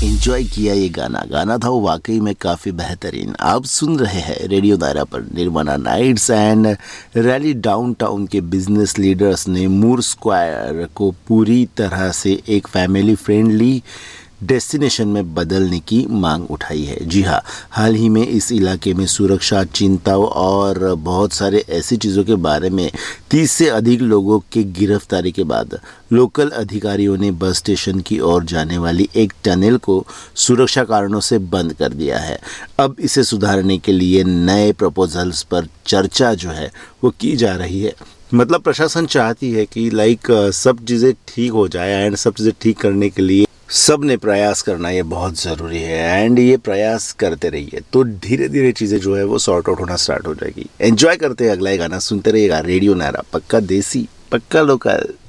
Enjoy किया ये गाना। गाना था वो वाकई में काफ़ी बेहतरीन। आप सुन रहे हैं रेडियो दायरा पर निर्माणा नाइट्स एंड रैली। डाउनटाउन के बिजनेस लीडर्स ने मूर स्क्वायर को पूरी तरह से एक फैमिली फ्रेंडली डेस्टिनेशन में बदलने की मांग उठाई है। जी हाँ, हाल ही में इस इलाके में सुरक्षा चिंताओं और बहुत सारे ऐसी चीज़ों के बारे में 30 से अधिक लोगों की गिरफ्तारी के बाद लोकल अधिकारियों ने बस स्टेशन की ओर जाने वाली एक टनल को सुरक्षा कारणों से बंद कर दिया है। अब इसे सुधारने के लिए नए प्रपोजल्स पर चर्चा जो है वो की जा रही है। मतलब प्रशासन चाहती है कि सब चीज़ें ठीक हो जाए एंड सब चीज़ें ठीक करने के लिए सब ने प्रयास करना ये बहुत ज़रूरी है एंड ये प्रयास करते रहिए तो धीरे धीरे चीज़ें जो है वो सॉर्ट आउट होना स्टार्ट हो जाएगी। एंजॉय करते हैं अगला गाना, सुनते रहिएगा रेडियो नायरा। पक्का देसी, पक्का लोकल।